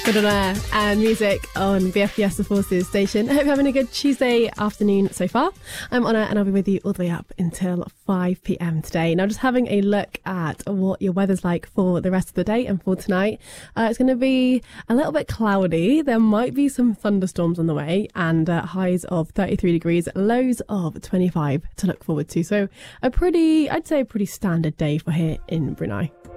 Good on air and music on BFBS The Forces station. I hope you're having a good Tuesday afternoon so far. I'm Honor and I'll be with you all the way up until 5 p.m. today. Now, just having a look at what your weather's like for the rest of the day and for tonight. It's going to be a little bit cloudy. There might be some thunderstorms on the way and highs of 33 degrees, lows of 25 to look forward to. So I'd say a pretty standard day for here in Brunei.